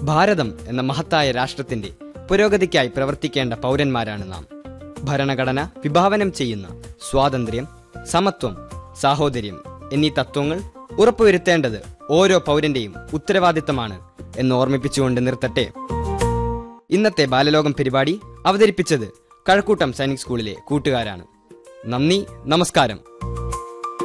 ഭാരതം എന്ന മഹത്തായ രാഷ്ട്രത്തിന്റെ പുരോഗതിക്കായി പ്രവർത്തിക്കേണ്ട പൗരന്മാരാണ് നാം. ഭരണഘടന വിഭാവനം ചെയ്യുന്ന സ്വാതന്ത്ര്യം, സമത്വം, സാഹോദര്യം എന്നീ തത്വങ്ങൾ ഉറപ്പുവരുത്തേണ്ടത് ഓരോ പൗരന്റെയും ഉത്തരവാദിത്തമാണ് എന്ന് ഓർമ്മിപ്പിച്ചുകൊണ്ട് നിർത്തട്ടെ. ഇന്നത്തെ ബാലലോകം പരിപാടി അവതരിപ്പിച്ചത് കഴക്കൂട്ടം സൈനിക് സ്കൂളിലെ കൂട്ടുകാരാണ്. നന്ദി, നമസ്കാരം.